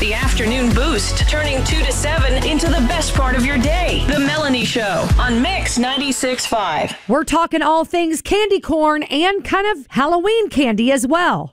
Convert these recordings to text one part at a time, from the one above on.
The afternoon boost, turning 2 to 7 into the best part of your day. The Melanie Show on Mix 96.5. We're talking all things candy corn and kind of Halloween candy as well.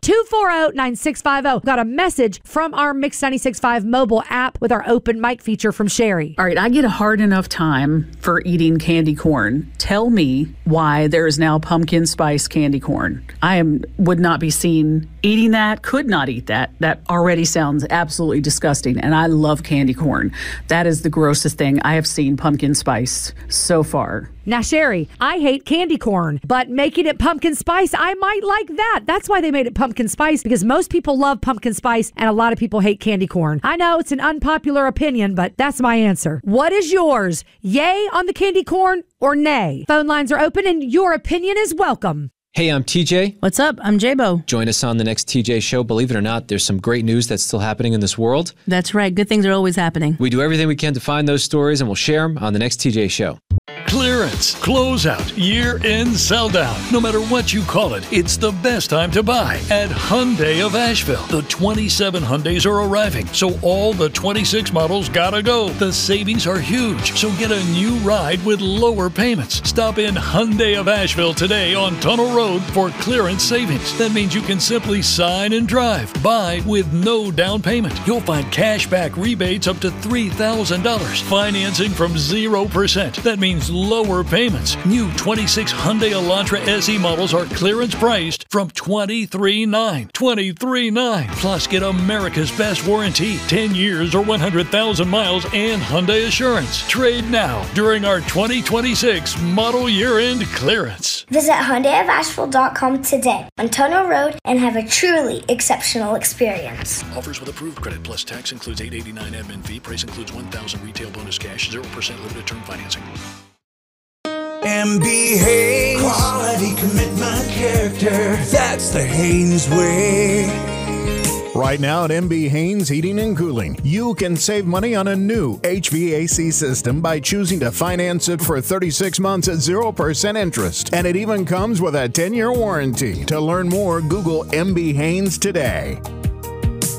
240-9650. Got a message from our Mix 96.5 mobile app with our open mic feature from Sherry. All right, I get a hard enough time for eating candy corn. Tell me why there is now pumpkin spice candy corn. Would not be seen eating that, could not eat that. That already sounds absolutely disgusting, and I love candy corn. That is the grossest thing I have seen pumpkin spice so far. Now, Sherry, I hate candy corn, but making it pumpkin spice, I might like that. That's why they made it pumpkin spice, because most people love pumpkin spice and a lot of people hate candy corn. I know it's an unpopular opinion, but that's my answer. What is yours? Yay on the candy corn or nay? Phone lines are open and your opinion is welcome. Hey, I'm TJ. What's up? I'm J-Bo. Join us on the next TJ show. Believe it or not, there's some great news that's still happening in this world. That's right. Good things are always happening. We do everything we can to find those stories, and we'll share them on the next TJ show. Clearance, closeout, year-end sell-down. No matter what you call it, it's the best time to buy at Hyundai of Asheville. The 27 Hyundais are arriving, so all the 26 models gotta go. The savings are huge, so get a new ride with lower payments. Stop in Hyundai of Asheville today on Tunnel Road for clearance savings. That means you can simply sign and drive. Buy with no down payment. You'll find cashback rebates up to $3,000. Financing from 0%. That means lower payments. New 26 Hyundai Elantra SE models are clearance priced from $23,900. $23,900. Plus, get America's best warranty, 10 years or 100,000 miles, and Hyundai Assurance. Trade now during our 2026 model year-end clearance. Visit HyundaiofAsheville.com today on Tunnel Road and have a truly exceptional experience. Offers with approved credit plus tax includes $889 admin fee. Price includes $1,000 retail bonus cash, 0% limited term financing. MB Haynes, quality, commitment, character. That's the Haynes way. Right now at MB Haynes Heating and Cooling, you can save money on a new HVAC system by choosing to finance it for 36 months at 0% interest. And it even comes with a 10-year warranty. To learn more, Google MB Haynes today.